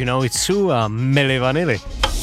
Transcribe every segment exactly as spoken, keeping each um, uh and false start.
You Know It's True a Milli Vanilli.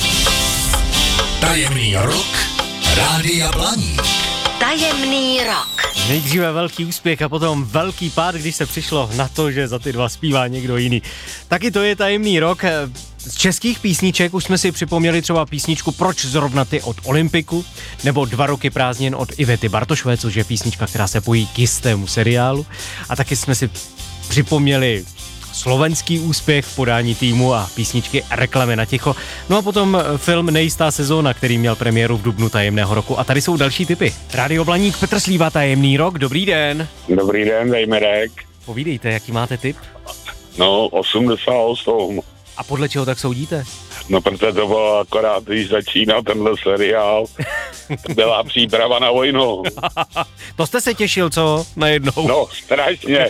Tajemný rok Rádia Blaník. Tajemný rok. Nejdříve velký úspěch a potom velký pád, když se přišlo na to, že za ty dva zpívá někdo jiný. Taky to je tajemný rok. Z českých písniček už jsme si připomněli třeba písničku Proč zrovna ty od Olympiku, nebo Dva roky prázdnin od Ivety Bartošové, což je písnička, která se pojí k jistému seriálu. A taky jsme si připomněli slovenský úspěch v podání týmu a písničky Reklamy na ticho. No a potom film Nejistá sezóna, který měl premiéru v dubnu tajemného roku. A tady jsou další tipy. Rádio Blaník, Petr Slíva, Tajemný rok, dobrý den. Dobrý den, Dejmerek. Povídejte, jaký máte tip? No, osmdesát osm. A podle čeho tak soudíte? No, protože to bylo akorát, když začínal tenhle seriál. Byla příprava na vojnu. To jste se těšil, co? Najednou. No, strašně.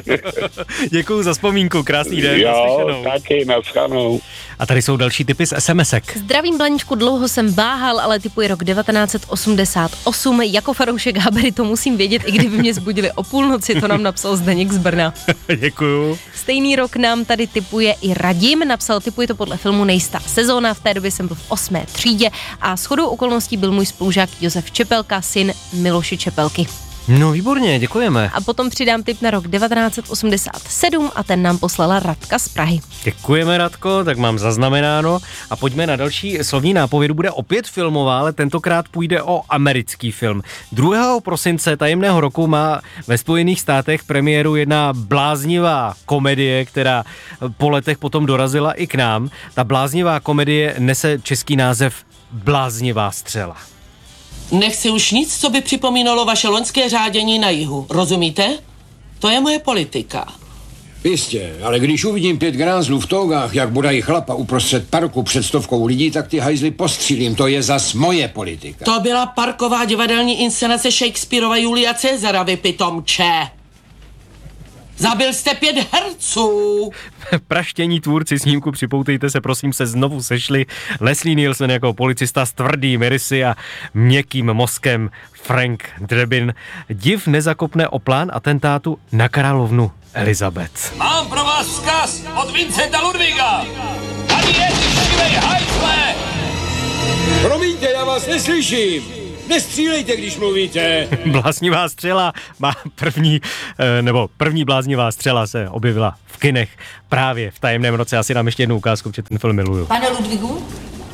Děkuju za vzpomínku, krásný den. Jo, taky, naschanou. A tady jsou další tipy z SMSek. Zdravím, Blaníčku, dlouho jsem váhal, ale typuji rok devatenáct osmdesát osm. Jako fanoušek Habery to musím vědět, i kdyby mě zbudili o půlnoci, to nám napsal Zdeněk z Brna. Děkuju. Stejný rok nám tady tipuje i Radim, napsal, tipuje to podle filmu Nejistá sezóna, v té době jsem byl v osmé třídě a shodou okolností byl můj spolužák Josef Čepelka, syn Miloše Čepelky. No výborně, děkujeme. A potom přidám tip na rok devatenáct osmdesát sedm a ten nám poslala Radka z Prahy. Děkujeme, Radko, tak mám zaznamenáno. A pojďme na další slovní nápovědu. Bude opět filmová, ale tentokrát půjde o americký film. druhého prosince tajemného roku má ve Spojených státech premiéru jedna bláznivá komedie, která po letech potom dorazila i k nám. Ta bláznivá komedie nese český název Bláznivá střela. Nechci už nic, co by připomínalo vaše loňské řádění na jihu. Rozumíte? To je moje politika. Jistě, ale když uvidím pět grázlů v tougách, jak bodají chlapa uprostřed parku před stovkou lidí, tak ty hajzly postřílím. To je zas moje politika. To byla parková divadelní inscenace Shakespeareova Julia Cezara, vy pitomče. Zabil jste pět herců. Praštění tvůrci snímku Připoutejte se, prosím, se znovu sešli. Leslie Nielsen jako policista s tvrdými rysy a měkkým mozkem Frank Drebin. Div nezakopne o plán atentátu na královnu Elizabeth. Mám pro vás vzkaz od Vincenta Ludviga. Tady je šivej hajzle. Promiňte, já vás neslyším. Nestřílejte, když mluvíte. Bláznivá střela má první, nebo první bláznivá střela se objevila v kinech právě v tajemném roce. Asi dám ještě jednu ukázku, protože ten film miluju. Pane Ludvigu?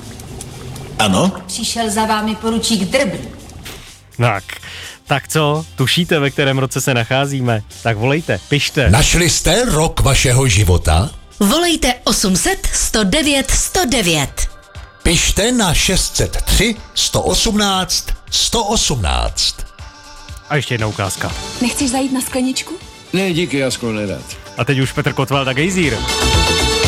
Ano? Přišel za vámi poručík Drbn. Tak, tak co? Tušíte, ve kterém roce se nacházíme? Tak volejte, pište. Našli jste rok vašeho života? Volejte osm set sto devět sto devět. Pište na šest set tři sto osmnáct sto osmnáct. A ještě jedna ukázka. Nechceš zajít na skleničku? Ne, díky, já sklo nerad. A teď už Petr Kotwald a Gejzír.